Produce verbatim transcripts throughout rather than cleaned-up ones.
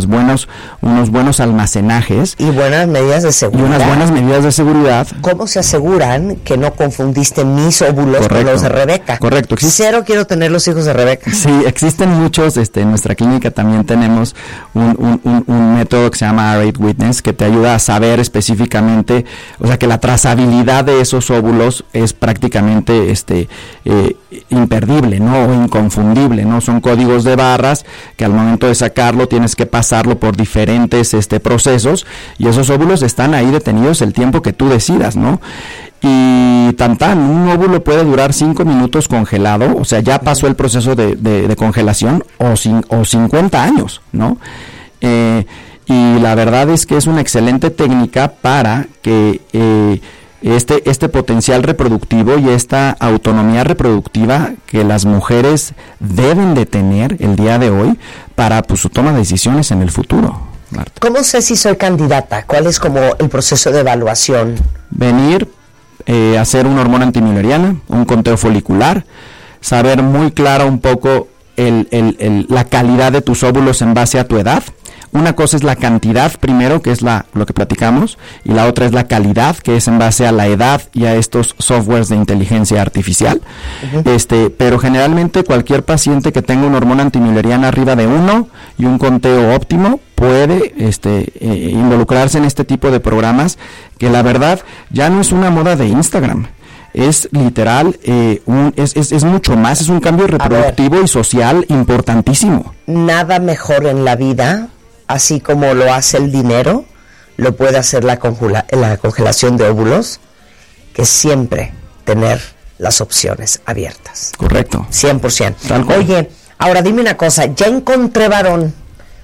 unas buenos, unos buenos almacenajes. Y buenas medidas de seguridad. Y unas buenas medidas de seguridad. ¿Cómo se aseguran que no confundiste mis óvulos Correcto. con los de Rebeca? Correcto. Existe, Cero quiero tener los hijos de Rebeca. Sí, existen muchos, este, en nuestra clínica también tenemos un, un, un, un método que se llama R ocho Witness, que te ayuda a saber específicamente, o sea, que la trazabilidad de esos óvulos es prácticamente, este, eh, imperdible, ¿no? O inconfundible, ¿no? Son códigos de barras que al momento de sacarlo tienes que pasarlo por diferentes, este, procesos, y esos óvulos están ahí detenidos el tiempo que tú decidas, ¿no? Y tan tan, un óvulo puede durar cinco minutos congelado, o sea, ya pasó el proceso de, de, de congelación, o, cin, o cincuenta años, ¿no? Eh, y la verdad es que es una excelente técnica para que eh, este, este potencial reproductivo y esta autonomía reproductiva que las mujeres deben de tener el día de hoy para, pues, su toma de decisiones en el futuro, Marta. ¿Cómo sé si soy candidata? ¿Cuál es como el proceso de evaluación? Venir, eh, hacer una hormona antimileriana, un conteo folicular, saber muy claro un poco el, el, el, la calidad de tus óvulos en base a tu edad. Una cosa es la cantidad primero, que es la lo que platicamos, y la otra es la calidad, que es en base a la edad y a estos softwares de inteligencia artificial. Uh-huh. Este, pero generalmente cualquier paciente que tenga una hormona antimileriana arriba de uno y un conteo óptimo puede este, eh, involucrarse en este tipo de programas, que la verdad ya no es una moda de Instagram. Es literal, eh, un, es, es, es mucho más, es un cambio reproductivo y social importantísimo. Nada mejor en la vida, así como lo hace el dinero, lo puede hacer la, congela, la congelación de óvulos, que siempre tener las opciones abiertas. Correcto. cien por ciento. Oye, ahora dime una cosa, ya encontré varón,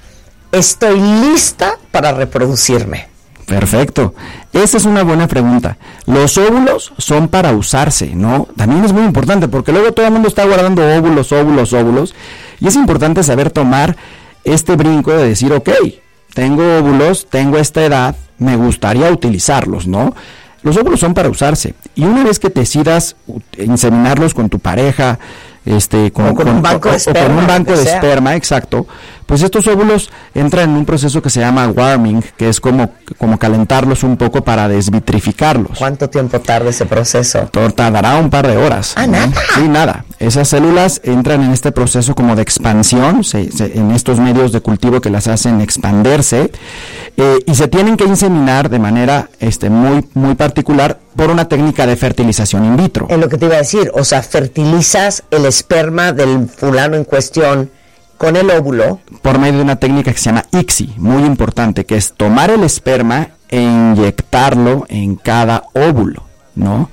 estoy lista para reproducirme. Perfecto. Esa es una buena pregunta. Los óvulos son para usarse, ¿no? También es muy importante, porque luego todo el mundo está guardando óvulos, óvulos, óvulos, y es importante saber tomar este brinco de decir, ok, tengo óvulos, tengo esta edad, me gustaría utilizarlos, ¿no? Los óvulos son para usarse, y una vez que decidas inseminarlos con tu pareja, este, con, o con, con un banco o, de esperma, o con un banco de sea. esperma, exacto, pues estos óvulos entran en un proceso que se llama warming, que es como, como calentarlos un poco para desvitrificarlos. ¿Cuánto tiempo tarda ese proceso? Tardará un par de horas. Ah, ¿no? nada. Sí, nada. Esas células entran en este proceso como de expansión, se, se, en estos medios de cultivo que las hacen expanderse, eh, y se tienen que inseminar de manera este, muy, muy particular por una técnica de fertilización in vitro. Es lo que te iba a decir, o sea, fertilizas el esperma del fulano en cuestión con el óvulo. Por medio de una técnica que se llama I C S I, muy importante, que es tomar el esperma e inyectarlo en cada óvulo, ¿no?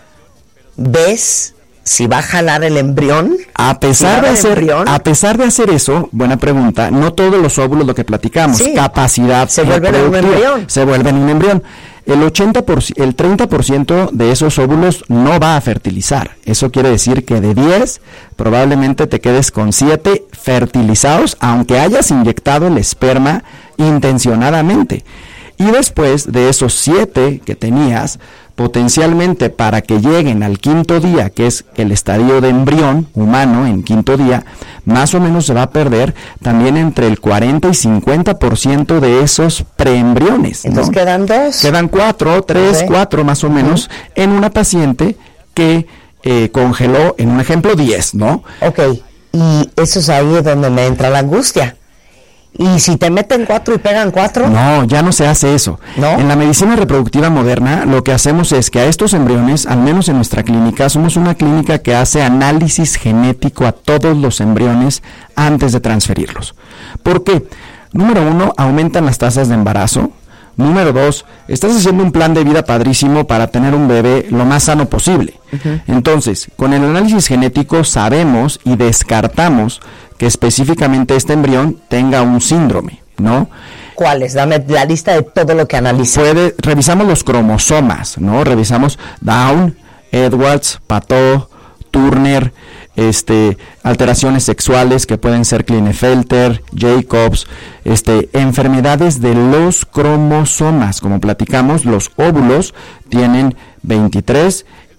¿Ves si va a jalar el embrión? A pesar, de hacer, embrión? a pesar de hacer eso, buena pregunta, no todos los óvulos, lo que platicamos, sí, capacidad se vuelven un embrión. Se vuelven un embrión. El ochenta por ciento, el treinta por ciento de esos óvulos no va a fertilizar. Eso quiere decir que de diez, probablemente te quedes con siete fertilizados, aunque hayas inyectado el esperma intencionadamente. Y después de esos siete que tenías, potencialmente para que lleguen al quinto día, que es el estadio de embrión humano en quinto día, más o menos se va a perder también entre el cuarenta y cincuenta por ciento de esos preembriones, ¿no? Entonces quedan dos. Quedan cuatro, tres, okay. cuatro más o menos, uh-huh. en una paciente que eh, congeló, en un ejemplo, diez, ¿no? Ok, y eso es ahí donde me entra la angustia. ¿Y si te meten cuatro y pegan cuatro? No, ya no se hace eso. ¿No? En la medicina reproductiva moderna, lo que hacemos es que a estos embriones, al menos en nuestra clínica, somos una clínica que hace análisis genético a todos los embriones antes de transferirlos. ¿Por qué? Número uno, aumentan las tasas de embarazo. Número dos, estás haciendo un plan de vida padrísimo para tener un bebé lo más sano posible. Uh-huh. Entonces, con el análisis genético sabemos y descartamos que específicamente este embrión tenga un síndrome, ¿no? ¿Cuáles? Dame la lista de todo lo que analizas. Puede, revisamos los cromosomas, ¿no? Revisamos Down, Edwards, Pateau, Turner, este, alteraciones sexuales que pueden ser Klinefelter, Jacobs, este, enfermedades de los cromosomas. Como platicamos, los óvulos tienen veintitrés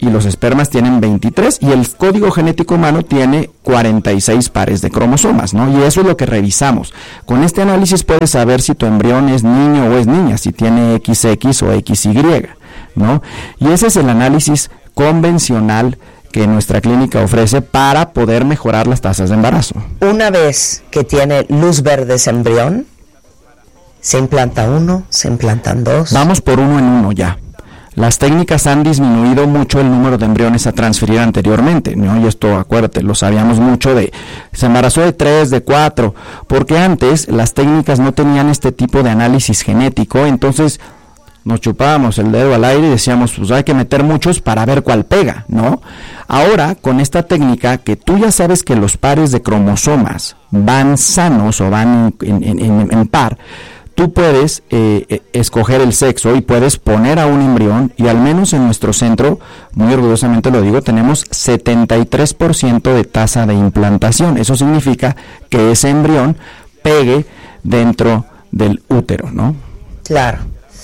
y los espermas tienen veintitrés, y el código genético humano tiene cuarenta y seis pares de cromosomas, ¿no? Y eso es lo que revisamos. Con este análisis puedes saber si tu embrión es niño o es niña, si tiene equis equis o equis y, ¿no? Y ese es el análisis convencional que nuestra clínica ofrece para poder mejorar las tasas de embarazo. Una vez que tiene luz verde ese embrión, se implanta uno, se implantan dos. Vamos por uno en uno ya. Las técnicas han disminuido mucho el número de embriones a transferir anteriormente, ¿no? Y esto, acuérdate, lo sabíamos mucho de, se embarazó de tres, de cuatro, porque antes las técnicas no tenían este tipo de análisis genético, entonces nos chupábamos el dedo al aire y decíamos, pues hay que meter muchos para ver cuál pega, ¿no? Ahora, con esta técnica, que tú ya sabes que los pares de cromosomas van sanos o van en, en, en, en par, tú puedes eh, escoger el sexo y puedes poner a un embrión, y al menos en nuestro centro, muy orgullosamente lo digo, tenemos setenta y tres por ciento de tasa de implantación. Eso significa que ese embrión pegue dentro del útero, ¿no? Claro.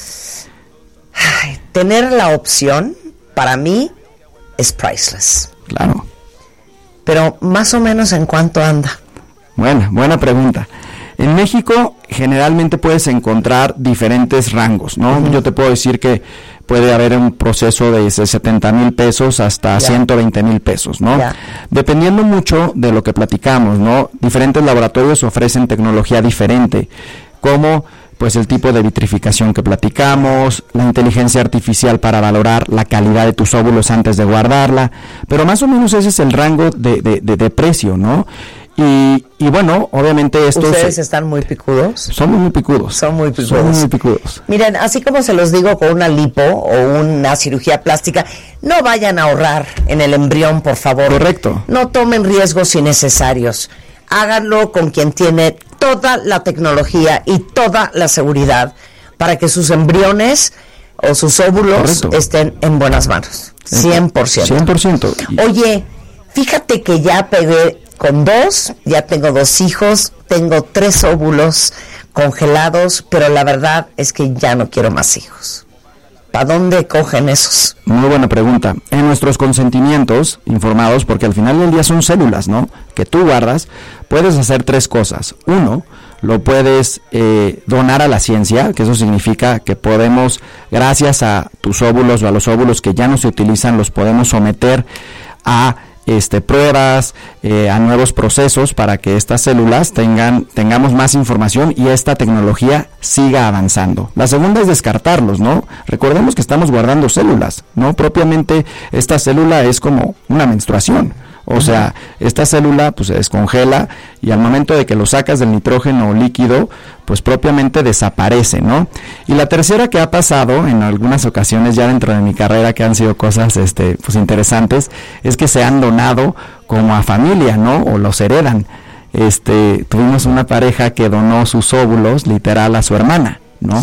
Ay, tener la opción, para mí, es priceless. Claro. Pero, ¿más o menos en cuánto anda? Buena, buena pregunta. En México generalmente puedes encontrar diferentes rangos, ¿no? Uh-huh. Yo te puedo decir que puede haber un proceso de setenta mil pesos hasta yeah. ciento veinte mil pesos, ¿no? Yeah. Dependiendo mucho de lo que platicamos, ¿no? Diferentes laboratorios ofrecen tecnología diferente, como pues el tipo de vitrificación que platicamos, la inteligencia artificial para valorar la calidad de tus óvulos antes de guardarla, pero más o menos ese es el rango de, de, de, de precio, ¿no? Y, y bueno, obviamente estos... ¿Ustedes se, están muy picudos? Somos muy picudos. Son muy picudos. Somos muy picudos. Miren, así como se los digo con una lipo o una cirugía plástica, no vayan a ahorrar en el embrión, por favor. Correcto. No tomen riesgos innecesarios. Háganlo con quien tiene toda la tecnología y toda la seguridad para que sus embriones o sus óvulos Correcto. Estén en buenas manos. cien por ciento. cien por ciento. Oye, fíjate que ya pegué con dos, ya tengo dos hijos, tengo tres óvulos congelados, pero la verdad es que ya no quiero más hijos. ¿Para dónde cogen esos? Muy buena pregunta. En nuestros consentimientos informados, porque al final del día son células, ¿no?, que tú guardas, puedes hacer tres cosas. Uno, lo puedes eh, donar a la ciencia, que eso significa que podemos, gracias a tus óvulos o a los óvulos que ya no se utilizan, los podemos someter a Este, pruebas, eh, a nuevos procesos para que estas células tengan, tengamos más información y esta tecnología siga avanzando. La segunda es descartarlos, ¿no? Recordemos que estamos guardando células, ¿no? Propiamente esta célula es como una menstruación. O sea, esta célula pues se descongela y al momento de que lo sacas del nitrógeno líquido, pues propiamente desaparece, ¿no? Y la tercera que ha pasado en algunas ocasiones ya dentro de mi carrera, que han sido cosas este pues interesantes, es que se han donado como a familia, ¿no? O los heredan. Este, tuvimos una pareja que donó sus óvulos literal a su hermana, ¿no?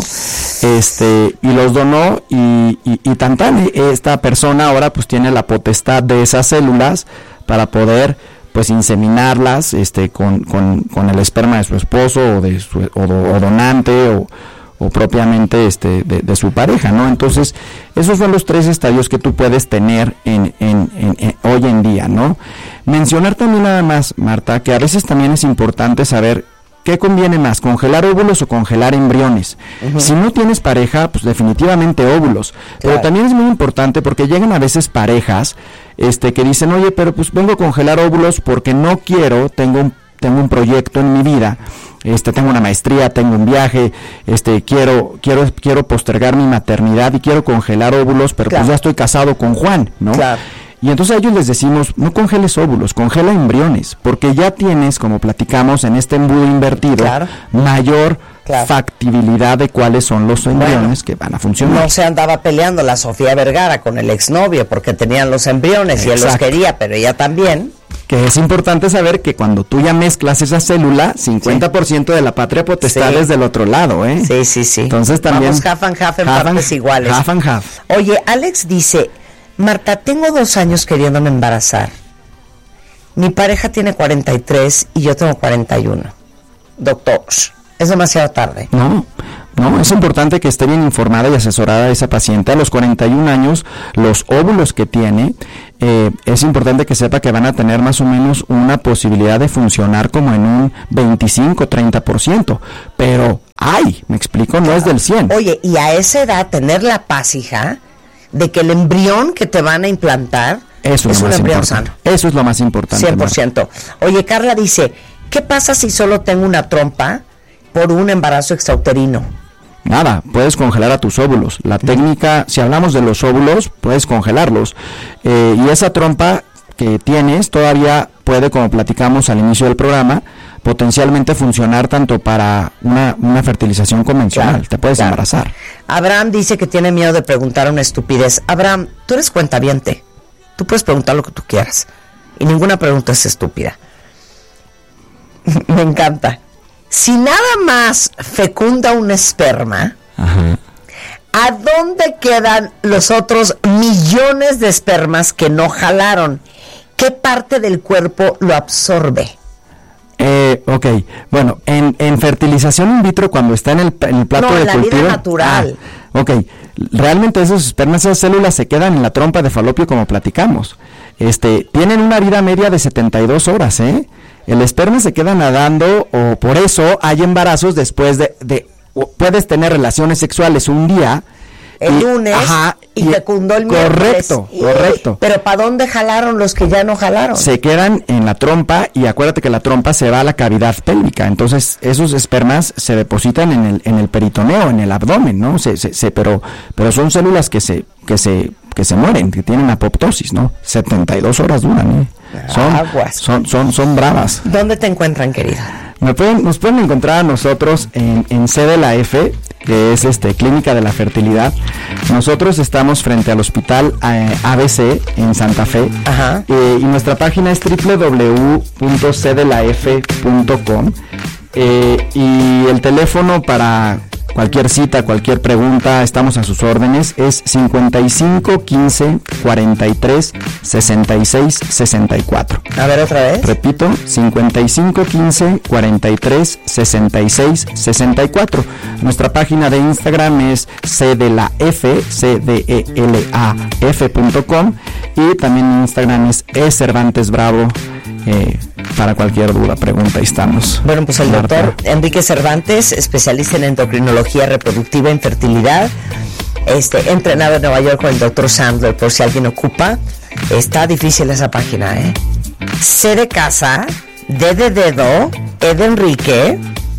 Este, y los donó y, y, y tan tan, esta persona ahora pues tiene la potestad de esas células para poder pues inseminarlas este con, con, con el esperma de su esposo o de su o, o donante o, o propiamente este de, de su pareja, ¿no? Entonces esos son los tres estadios que tú puedes tener en, en, en, en hoy en día, ¿no? Mencionar también nada más, Marta, que a veces también es importante saber ¿qué conviene más, congelar óvulos o congelar embriones? Uh-huh. Si no tienes pareja, pues definitivamente óvulos. Claro. Pero también es muy importante porque llegan a veces parejas este, que dicen, oye, pero pues vengo a congelar óvulos porque no quiero, tengo un, tengo un proyecto en mi vida, este, tengo una maestría, tengo un viaje, este, quiero, quiero, quiero postergar mi maternidad y quiero congelar óvulos, pero claro. pues ya estoy casado con Juan, ¿no? Claro. Y entonces a ellos les decimos, no congeles óvulos, congela embriones, porque ya tienes, como platicamos en este embudo invertido, claro. mayor claro. factibilidad de cuáles son los embriones bueno, que van a funcionar. No se andaba peleando la Sofía Vergara con el exnovio porque tenían los embriones. Exacto. Y él los quería, pero ella también. Que es importante saber que cuando tú ya mezclas esa célula, cincuenta por ciento sí. de la patria potestad sí. es del otro lado, ¿eh? Sí, sí, sí. Entonces también... Vamos half and half en half partes and, iguales. Half and half. Oye, Alex dice... Marta, tengo dos años queriéndome embarazar. Mi pareja tiene cuarenta y tres y yo tengo cuarenta y uno. Doctor, es demasiado tarde. No, ¿no? Es importante que esté bien informada y asesorada esa paciente. A los cuarenta y un años, los óvulos que tiene, eh, es importante que sepa que van a tener más o menos una posibilidad de funcionar como en un veinticinco, treinta por ciento, pero hay, me explico, no es del cien. Oye, y a esa edad tener la paz, hija, de que el embrión que te van a implantar Eso es, es lo un más embrión importante. sano. Eso es lo más importante. cien por ciento. Oye, Carla dice, ¿qué pasa si solo tengo una trompa por un embarazo extrauterino? Nada, puedes congelar a tus óvulos. La técnica, si hablamos de los óvulos, puedes congelarlos. Eh, y esa trompa que tienes todavía puede, como platicamos al inicio del programa, potencialmente funcionar tanto para una, una fertilización convencional. Claro, te puedes claro. embarazar. Abraham dice que tiene miedo de preguntar una estupidez. Abraham, tú eres cuentaviente. Tú puedes preguntar lo que tú quieras. Y ninguna pregunta es estúpida. Me encanta. Si nada más fecunda un esperma, ajá, ¿a dónde quedan los otros millones de espermas que no jalaron? ¿Qué parte del cuerpo lo absorbe? Eh, ok, bueno, en, en fertilización in vitro, cuando está en el, en el plato no, de en la cultivo... vida natural. Ah, ok, realmente esos espermas, esas células se quedan en la trompa de falopio como platicamos. Este, tienen una vida media de setenta y dos horas, ¿eh? El esperma se queda nadando, o por eso hay embarazos después de... de puedes tener relaciones sexuales un día... El y, lunes ajá, y, y fecundó el miércoles. Correcto, y, correcto. Pero ¿para dónde jalaron los que ya no jalaron? Se quedan en la trompa, y acuérdate que la trompa se va a la cavidad pélvica. Entonces esos espermas se depositan en el en el peritoneo, en el abdomen, ¿no? Se, se, se, pero pero son células que se que se que se mueren, que tienen apoptosis, ¿no? setenta y dos horas duran, ¿eh? Son, Aguas. son son son bravas. ¿Dónde te encuentran, querida? Me pueden, nos pueden encontrar a nosotros en, en C de la F, que es este Clínica de la Fertilidad. Nosotros estamos frente al Hospital eh, A B C en Santa Fe. Ajá. Eh, y nuestra página es doble u doble u doble u punto c de la f punto com. Eh, y el teléfono para cualquier cita, cualquier pregunta, estamos a sus órdenes, es cincuenta y cinco quince cuarenta y tres sesenta y seis sesenta y cuatro. A ver, otra vez. Repito, cincuenta y cinco quince cuarenta y tres sesenta y seis sesenta y cuatro. Nuestra página de Instagram es c de la f, c d e l a f punto com, y también en Instagram es e cervantes bravo. Eh, para cualquier duda, pregunta, ahí estamos. Bueno, pues el Marta. doctor Enrique Cervantes, especialista en endocrinología reproductiva e infertilidad, este, entrenado en Nueva York con el doctor Sandler, por si alguien ocupa. Está difícil esa página, ¿eh? C de casa, D de dedo, E de Enrique,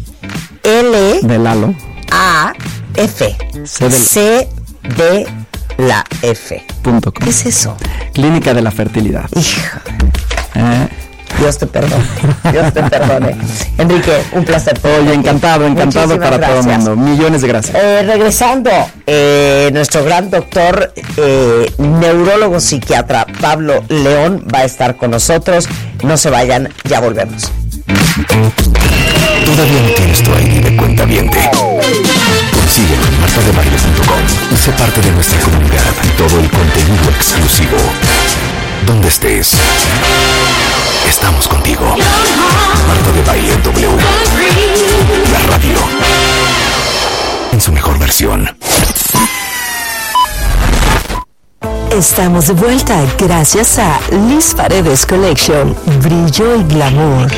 L de Lalo, A, F, C de, C de la F. Punto com. ¿Qué es eso? Clínica de la Fertilidad. Hija. Eh. Dios te perdone, Dios te perdone. Enrique, un placer. Oye, encantado, encantado. Muchísimas para gracias. Todo el mundo. Millones de gracias. Eh, regresando, eh, nuestro gran doctor, eh, neurólogo psiquiatra Pablo León va a estar con nosotros. No se vayan, ya volvemos. ¿Todavía no tienes tu I D de cuentaviente? Síguenos en marta de baile punto com y sé parte de nuestra comunidad. Todo el contenido exclusivo. Donde estés, estamos contigo. Marta de Baile W. La radio en su mejor versión. Estamos de vuelta gracias a Liz Paredes Collection. Brillo y glamour.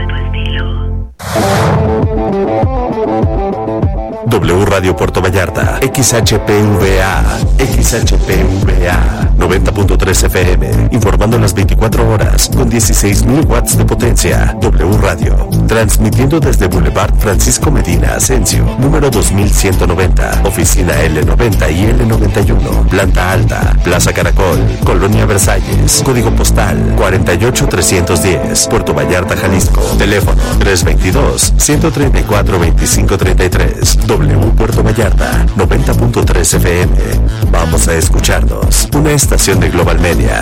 W Radio Puerto Vallarta, X H P V A, X H P V A, noventa punto tres F M, informando las veinticuatro horas, con dieciséis mil watts de potencia. W Radio, transmitiendo desde Boulevard Francisco Medina Asensio, número dos mil ciento noventa, oficina L noventa y L noventa y uno, planta alta, Plaza Caracol, Colonia Versalles, código postal cuarenta y ocho trescientos diez, Puerto Vallarta, Jalisco, teléfono tres veintidós, ciento treinta y cuatro, veinticinco treinta y tres. W Puerto Vallarta, noventa punto tres F M. Vamos a escucharnos. Una estación de Global Media.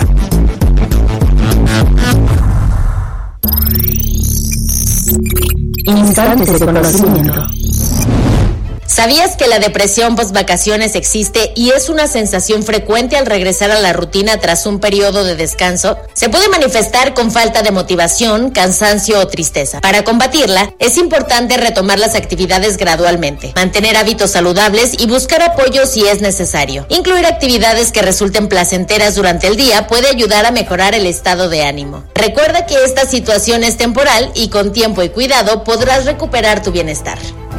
Instantes de conocimiento. ¿Sabías que la depresión post-vacaciones existe y es una sensación frecuente al regresar a la rutina tras un periodo de descanso? Se puede manifestar con falta de motivación, cansancio o tristeza. Para combatirla, es importante retomar las actividades gradualmente, mantener hábitos saludables y buscar apoyo si es necesario. Incluir actividades que resulten placenteras durante el día puede ayudar a mejorar el estado de ánimo. Recuerda que esta situación es temporal y con tiempo y cuidado podrás recuperar tu bienestar.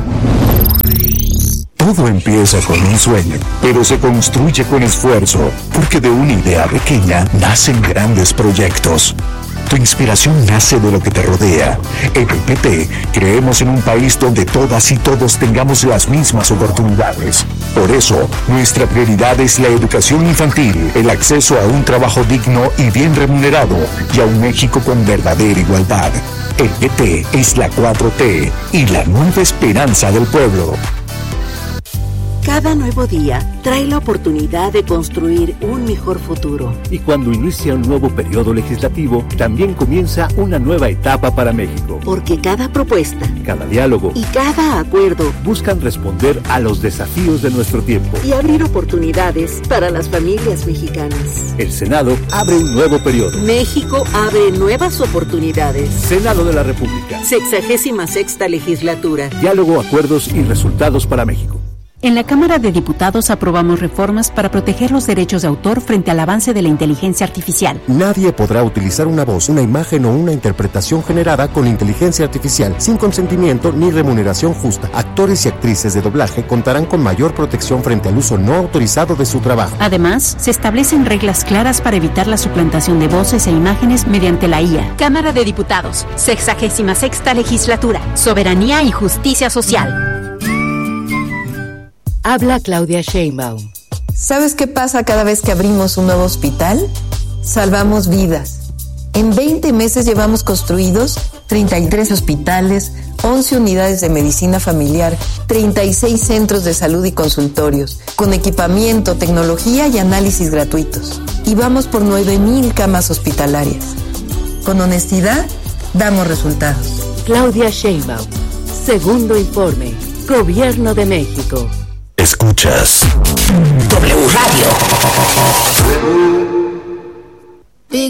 Todo empieza con un sueño, pero se construye con esfuerzo, porque de una idea pequeña nacen grandes proyectos. Tu inspiración nace de lo que te rodea. En P P T creemos en un país donde todas y todos tengamos las mismas oportunidades. Por eso, nuestra prioridad es la educación infantil, el acceso a un trabajo digno y bien remunerado, y a un México con verdadera igualdad. El P T es la cuatro T y la nueva esperanza del pueblo. Cada nuevo día trae la oportunidad de construir un mejor futuro. Y cuando inicia un nuevo periodo legislativo, también comienza una nueva etapa para México. Porque cada propuesta, cada diálogo y cada acuerdo buscan responder a los desafíos de nuestro tiempo y abrir oportunidades para las familias mexicanas. El Senado abre un nuevo periodo. México abre nuevas oportunidades. Senado de la República. Sexagésima sexta legislatura. Diálogo, acuerdos y resultados para México. En la Cámara de Diputados aprobamos reformas para proteger los derechos de autor frente al avance de la inteligencia artificial. Nadie podrá utilizar una voz, una imagen o una interpretación generada con inteligencia artificial sin consentimiento ni remuneración justa. Actores y actrices de doblaje contarán con mayor protección frente al uso no autorizado de su trabajo. Además, se establecen reglas claras para evitar la suplantación de voces e imágenes mediante la I A. Cámara de Diputados, sexagésima sexta legislatura, soberanía y justicia social. Habla Claudia Sheinbaum. ¿Sabes qué pasa cada vez que abrimos un nuevo hospital? Salvamos vidas. En veinte meses llevamos construidos treinta y tres hospitales, once unidades de medicina familiar, treinta y seis centros de salud y consultorios, con equipamiento, tecnología y análisis gratuitos. Y vamos por nueve mil camas hospitalarias. Con honestidad, damos resultados. Claudia Sheinbaum. Segundo informe. Gobierno de México. Escuchas